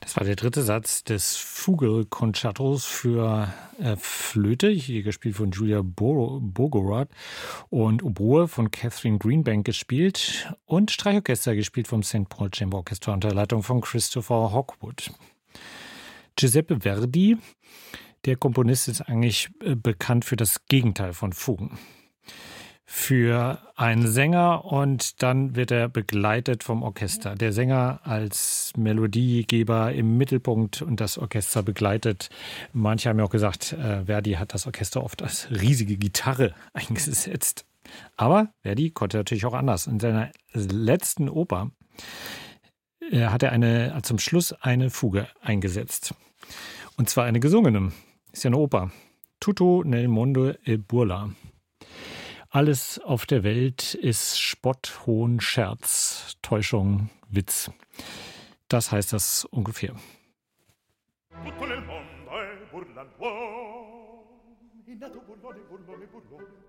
Das war der dritte Satz des Fuge-Konzertos für Flöte, hier gespielt von Julia Bogorod, und Oboe von Catherine Greenbank gespielt und Streichorchester gespielt vom St. Paul Chamber Orchestra unter Leitung von Christopher Hogwood. Giuseppe Verdi, der Komponist, ist eigentlich bekannt für das Gegenteil von Fugen. Für einen Sänger, und dann wird er begleitet vom Orchester. Der Sänger als Melodiegeber im Mittelpunkt und das Orchester begleitet. Manche haben ja auch gesagt, Verdi hat das Orchester oft als riesige Gitarre eingesetzt. Aber Verdi konnte natürlich auch anders. In seiner letzten Oper hat er zum Schluss eine Fuge eingesetzt. Und zwar eine gesungene. Ist ja eine Oper. Tutto nel mondo e burla. Alles auf der Welt ist Spott, Hohn, Scherz, Täuschung, Witz. Das heißt das ungefähr.